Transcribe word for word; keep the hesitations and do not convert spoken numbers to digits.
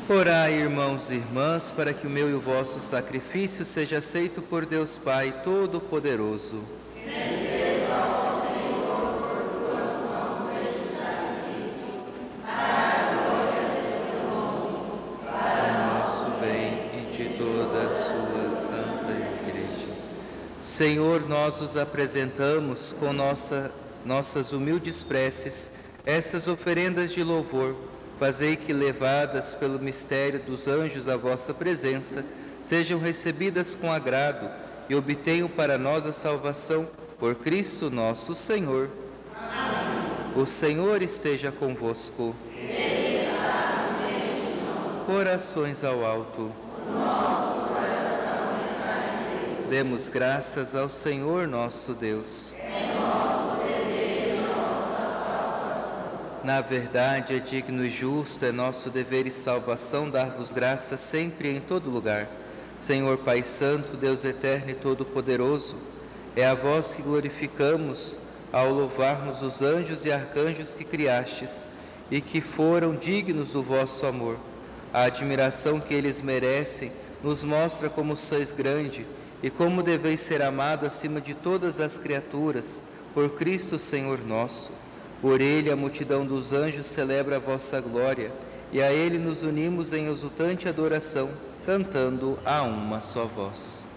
Orai, irmãos e irmãs, para que o meu e o vosso sacrifício seja aceito por Deus Pai Todo-Poderoso. Nosso bem e de toda a sua santa Igreja. Senhor, nós os apresentamos com nossa, nossas humildes preces estas oferendas de louvor. Fazei que, levadas pelo mistério dos anjos à vossa presença, sejam recebidas com agrado e obtenham para nós a salvação por Cristo nosso Senhor. Amém. O Senhor esteja convosco. Ele está no meio de nós. Corações ao alto. O nosso coração está em Deus. Demos graças ao Senhor nosso Deus. É nosso dever e nossa salvação. Na verdade, é digno e justo, é nosso dever e salvação dar-vos graças sempre e em todo lugar. Senhor Pai Santo, Deus eterno e todo-poderoso, é a vós que glorificamos ao louvarmos os anjos e arcanjos que criastes e que foram dignos do vosso amor. A admiração que eles merecem nos mostra como sois grande e como deveis ser amado acima de todas as criaturas, por Cristo Senhor nosso. Por Ele a multidão dos anjos celebra a vossa glória, e a Ele nos unimos em exultante adoração, cantando a uma só voz.